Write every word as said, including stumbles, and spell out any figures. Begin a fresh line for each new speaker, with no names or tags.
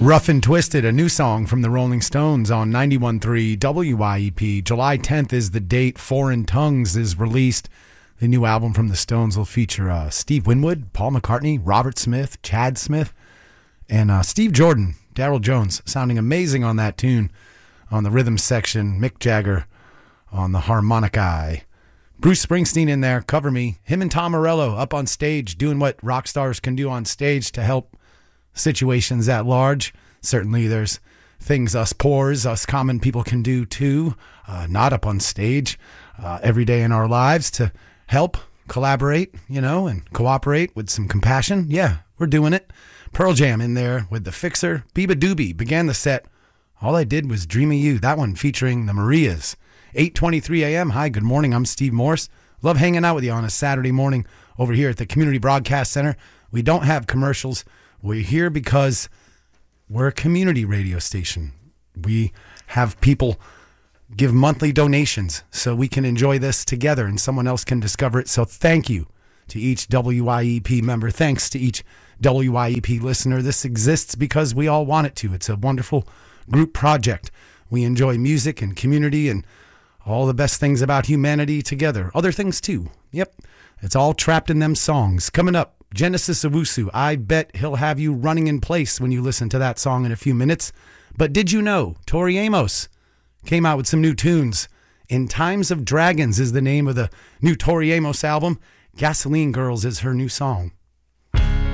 Rough and Twisted, a new song from the Rolling Stones on ninety-one point three W Y E P. July tenth is the date. Foreign Tongues is released. The new album from the Stones will feature uh, Steve Winwood, Paul McCartney, Robert Smith, Chad Smith, and uh, Steve Jordan, Daryl Jones, sounding amazing on that tune. On the rhythm section, Mick Jagger on the harmonica. Bruce Springsteen in there, Cover Me. Him and Tom Morello up on stage doing what rock stars can do on stage to help situations at large. Certainly there's things us poors, us common people can do too, uh, not up on stage uh, every day in our lives to help, collaborate, you know, and cooperate with some compassion. Yeah, we're doing it. Pearl Jam in there with The Fixer. Biba Doobie began the set. All I Did Was Dream of You. That one featuring the Marias. eight twenty-three a.m. Hi, good morning. I'm Steve Morse. Love hanging out with you on a Saturday morning over here at the Community Broadcast Center. We don't have commercials. We're here because we're a community radio station. We have people give monthly donations so we can enjoy this together and someone else can discover it. So thank you to each W Y E P member. Thanks to each W Y E P listener. This exists because we all want it to. It's a wonderful group project. We enjoy music and community and all the best things about humanity together. Other things too. Yep. It's all trapped in them songs. Coming up, Genesis Owusu. I bet he'll have you running in place when you listen to that song in a few minutes. But did you know Tori Amos came out with some new tunes? In Times of Dragons is the name of the new Tori Amos album. Gasoline Girls is her new song.